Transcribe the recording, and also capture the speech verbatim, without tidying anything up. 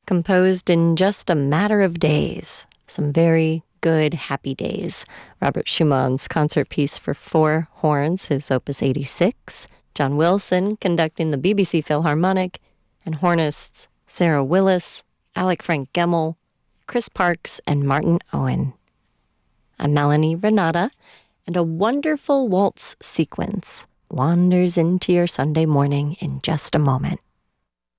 composed in just a matter of days. Some very good, happy days. Robert Schumann's concert piece for four horns, his Opus eighty-six. John Wilson conducting the B B C Philharmonic, and hornists Sarah Willis, Alec Frank Gemmel, Chris Parks, and Martin Owen. I'm Melanie Renata, and a wonderful waltz sequence wanders into your Sunday morning in just a moment.